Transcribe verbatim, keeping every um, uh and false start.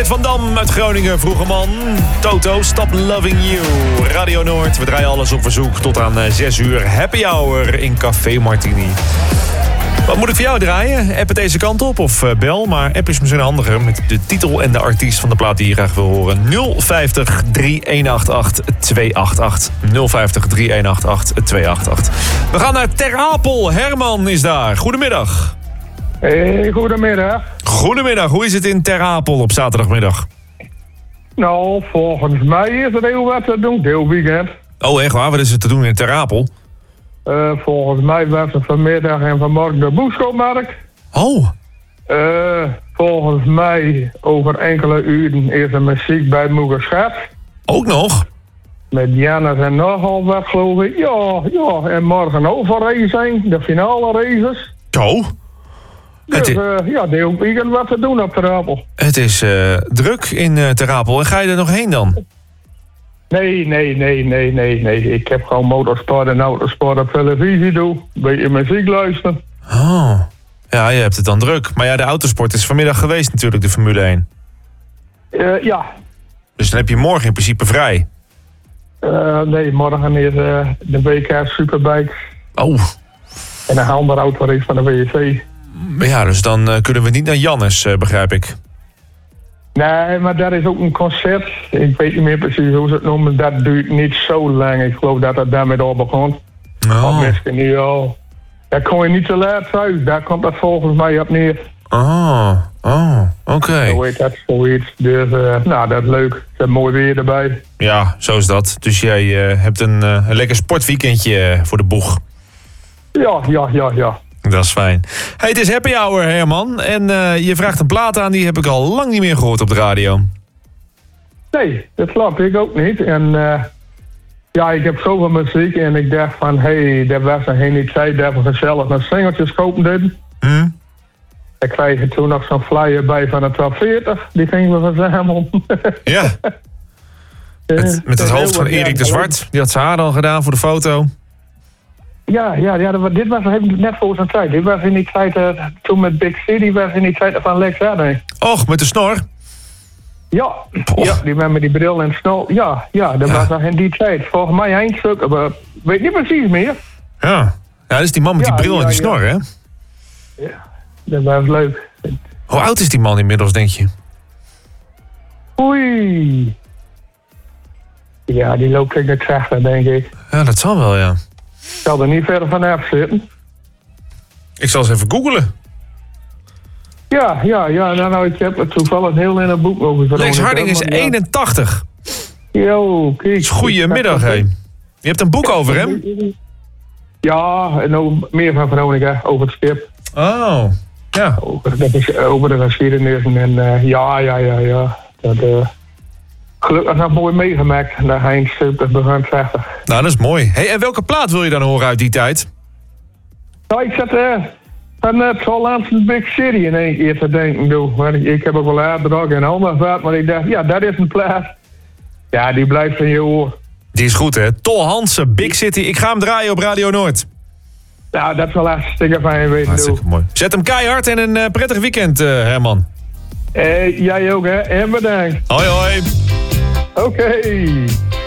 Van Dam uit Groningen, vroege man. Toto, Stop Loving You. Radio Noord, we draaien alles op verzoek tot aan zes uur. Happy Hour in Café Martini. Wat moet ik voor jou draaien? App het deze kant op of uh, bel. Maar app is misschien handiger met de titel en de artiest van de plaat die je graag wil horen. nul vijftig, drie een acht acht, twee acht acht. nul vijftig, drie een acht acht, twee acht acht. We gaan naar Ter Apel. Herman is daar. Goedemiddag. Hey, goedemiddag. Goedemiddag. Hoe is het in Ter Apel op zaterdagmiddag? Nou, volgens mij is er heel wat te doen, heel weekend. Oh, echt waar? Wat is er te doen in Ter Apel? Uh, volgens mij was er vanmiddag en vanmorgen de boekschopmarkt. Oh. Uh, volgens mij over enkele uren is er muziek bij Moegerschap. Ook nog? Met Jannes en nogal wat, geloof ik. Ja, ja. En morgen ook van race zijn, de finale races. Zo. Dus Het is, uh, ja, de hele weekend wat te doen op Ter Apel. het is uh, druk in uh, Ter Apel. En ga je er nog heen dan? Nee, nee, nee, nee, nee, nee. Ik heb gewoon motorsport en autosport op televisie doen. Een beetje muziek luisteren. Oh. Ja, je hebt het dan druk. Maar ja, de autosport is vanmiddag geweest natuurlijk, de Formule één. Uh, ja. Dus dan heb je morgen in principe vrij. Uh, nee, morgen is uh, de W K Superbike. Oh. En een andere autorace van de W C. Ja, dus dan uh, kunnen we niet naar Jannes, uh, begrijp ik. Nee, maar daar is ook een concert. Ik weet niet meer precies hoe ze het noemen. Dat duurt niet zo lang. Ik geloof dat het daarmee al begon. Oh. Of misschien niet al. Daar kom je niet te laat thuis. Daar komt dat volgens mij op neer. Oh, oh, oké. Okay. Hoe heet dat? Zoiets. Dus, uh, nou, dat is leuk. Er is mooi weer erbij. Ja, zo is dat. Dus jij uh, hebt een, uh, een lekker sportweekendje uh, voor de boeg. Ja, ja, ja, ja. Dat is fijn. Hey, het is Happy Hour, Herman. En uh, je vraagt een plaat aan, die heb ik al lang niet meer gehoord op de radio. Nee, dat klopt. Ik ook niet. En uh, ja, ik heb zoveel muziek en ik dacht van, hé, hey, daar was een hele tijd dat we gezellig naar singeltjes kopen deden. Hmm? Dan kreeg je toen nog zo'n flyer bij van de top veertig. Die gingen we verzamelen. Ja. Met, met het hoofd van Erik de Zwart. Die had zijn haar al gedaan voor de foto. Ja, ja, ja, dit was net voor zijn tijd. Dit was in die tijd, uh, toen met Big City was in die tijd van Lex Harding. Och, met de snor? Ja, oh. ja, die man met die bril en snor. Ja, ja, dat ja. was nog in die tijd. Volgens mij eindstuk, maar weet niet precies meer. Ja, ja, dat is die man met ja, die bril ja, en die ja. snor, hè? Ja, dat was leuk. Hoe oud is die man inmiddels, denk je? Oei. Ja, die loopt in de tachtig, denk ik. Ja, dat zal wel, ja. Ik zal er niet verder vanaf zitten. Ik zal eens even googlen. Ja, ja, ja. Nou, nou, ik heb het toevallig heel in een boek over. Lex Harding is eenentachtig. Yo, kijk. Goedemiddag, hé. Je hebt een boek over hem? Ja, en ook meer van Veronica, over het stip. Oh, ja. Over, dat is over de geschiedenis en uh, ja, ja, ja, ja. Dat, uh, gelukkig nog mooi meegemaakt. Naar Heinz super begin tachtig. Nou, dat is mooi. Hey, en welke plaat wil je dan horen uit die tijd? Nou, ik zat uh, van het Hollandse Big City in één keer te denken. Doe. Maar ik, ik heb ook wel aardrok en allemaal wat, maar ik dacht, ja, dat is een plaat. Ja, die blijft in je oor. Die is goed, hè? Tol Hansen, Big City. Ik ga hem draaien op Radio Noord. Nou, dat is wel hartstikke fijn, weet je. Hartstikke mooi. Zet hem keihard en een uh, prettig weekend, uh, Herman. Eh, jij ook, hè? En bedankt. Hoi, hoi. Oké. Okay.